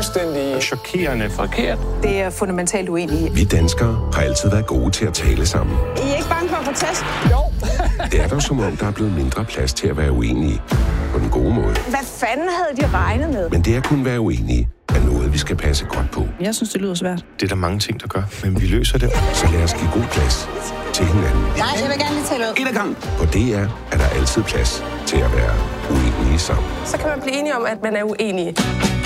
fuldstændig chokerende forkert. Det er fundamentalt uenige. Vi danskere har altid været gode til at tale sammen. I er ikke bange for at få tæsk? Jo. Det er dog som om, der er blevet mindre plads til at være uenige. På den gode måde. Hvad fanden havde de regnet med? Men det at kunne være uenige er noget, vi skal passe godt på. Jeg synes, det lyder svært. Det er der mange ting, der gør, men vi løser det. Så lad os give god plads til hinanden. Nej, jeg vil gerne lige tale ud. Et ad gang. På DR er der altid plads til at være uenige sammen. Så kan man blive enige om, at man er uenige.